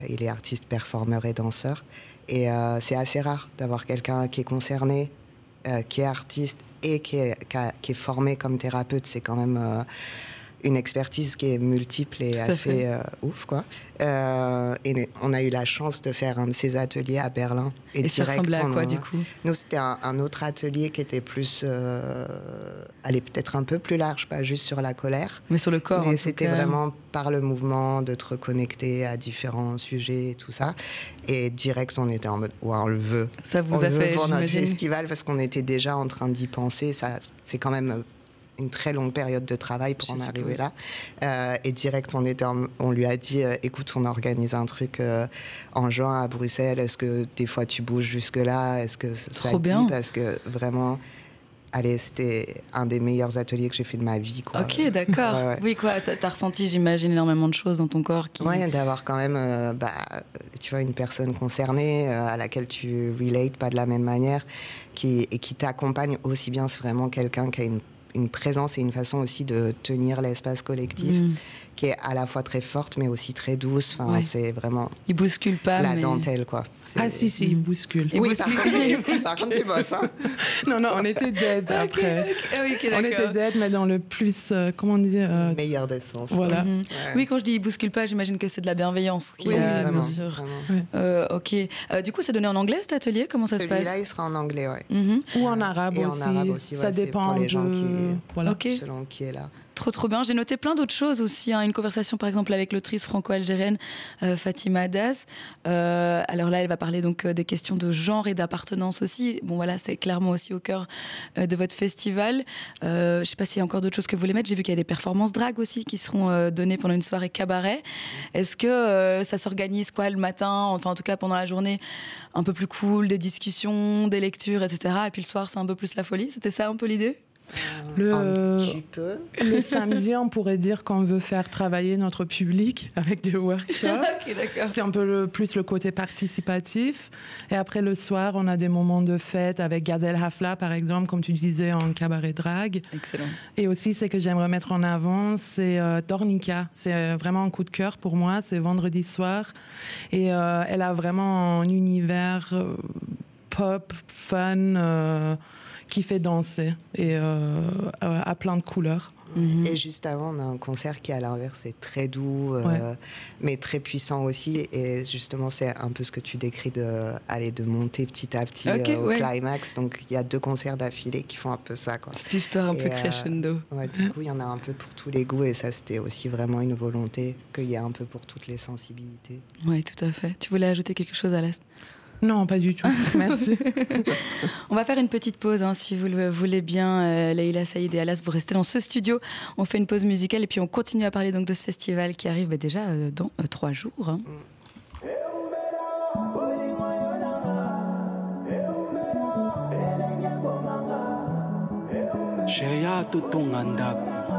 Il est artiste, performeur et danseur. Et c'est assez rare d'avoir quelqu'un qui est concerné, qui est artiste et qui est formé comme thérapeute. C'est quand même une expertise qui est multiple et assez ouf, quoi. Et on a eu la chance de faire un de ces ateliers à Berlin. Et ça ressemblait à quoi, du coup? Nous, c'était un autre atelier qui était plus... allez, peut-être un peu plus large, pas juste sur la colère. Mais sur le corps, mais c'était vraiment par le mouvement, de te reconnecter à différents sujets et tout ça. Et direct, on était en mode, ouais, on le veut. Ça vous a fait, pour notre j'imagine. festival, parce qu'on était déjà en train d'y penser. Ça, c'est quand même... une très longue période de travail pour en arriver là. Et direct, on lui a dit, écoute, on organise un truc en juin à Bruxelles. Est-ce que des fois tu bouges jusque-là? Est-ce que ça te dit? Parce que vraiment, allez, c'était un des meilleurs ateliers que j'ai fait de ma vie, quoi. Ok, d'accord. Ouais. Oui, quoi, t'as ressenti, j'imagine, énormément de choses dans ton corps. Ouais, d'avoir quand même, tu vois, une personne concernée à laquelle tu relates pas de la même manière, et qui t'accompagne aussi bien. C'est vraiment quelqu'un qui a une présence et une façon aussi de tenir l'espace collectif qui est à la fois très forte mais aussi très douce. Enfin, c'est vraiment... Il bouscule pas, dentelle, quoi. Ah si, il bouscule. Oui, par contre, tu vois ça. Non, on était dead après. Okay, on était dead, mais dans le plus, comment dire... meilleur des sens. Voilà. Ouais. Oui, quand je dis il bouscule pas, j'imagine que c'est de la bienveillance. Oui, vraiment, bien sûr. Ouais. Ok. Du coup, c'est donné en anglais cet atelier? Comment ça se passe? Celui-là, il sera en anglais, ouais. Ou en arabe et aussi. En arabe aussi, ça dépend pour les gens voilà. selon qui est là. Trop bien. J'ai noté plein d'autres choses aussi. Une conversation, par exemple, avec l'autrice franco-algérienne Fatima Haddaz. Alors là, elle va parler donc des questions de genre et d'appartenance aussi. Bon, voilà, c'est clairement aussi au cœur de votre festival. Je sais pas s'il y a encore d'autres choses que vous voulez mettre. J'ai vu qu'il y a des performances drag aussi qui seront données pendant une soirée cabaret. Est-ce que ça s'organise quoi le matin, enfin en tout cas pendant la journée, un peu plus cool, des discussions, des lectures, etc. Et puis le soir, c'est un peu plus la folie. C'était ça un peu l'idée? Un petit peu. Le samedi, on pourrait dire qu'on veut faire travailler notre public avec des workshops. Okay, d'accord. C'est un peu plus le côté participatif. Et après, le soir, on a des moments de fête avec Ghazel Hafla, par exemple, comme tu disais, en cabaret drag. Excellent. Et aussi, ce que j'aimerais mettre en avant, c'est Dornica. C'est vraiment un coup de cœur pour moi. C'est vendredi soir. Et elle a vraiment un univers pop, fun... qui fait danser et à plein de couleurs. Et juste avant, on a un concert qui, à l'inverse, est très doux, mais très puissant aussi. Et justement, c'est un peu ce que tu décris de monter petit à petit au climax. Donc, il y a 2 concerts d'affilée qui font un peu ça, quoi. Cette histoire un peu crescendo. Du coup, il y en a un peu pour tous les goûts. Et ça, c'était aussi vraiment une volonté qu'il y ait un peu pour toutes les sensibilités. Oui, tout à fait. Tu voulais ajouter quelque chose, Alès? Non, pas du tout. Merci. On va faire une petite pause, si vous le voulez bien. Leïla, Saïd et Alas, vous restez dans ce studio. On fait une pause musicale et puis on continue à parler donc de ce festival qui arrive déjà dans 3 jours. Sheria tutunganda